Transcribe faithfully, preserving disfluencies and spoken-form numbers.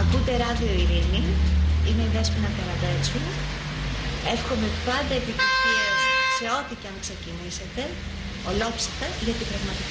Ακούτε Ράδιο Ειρήνη, είμαι η Δέσποινα Καραμπέτσου. Εύχομαι πάντα επιτυχίες σε ό,τι και αν ξεκινήσετε, ολόψυχα, γιατί πραγματικά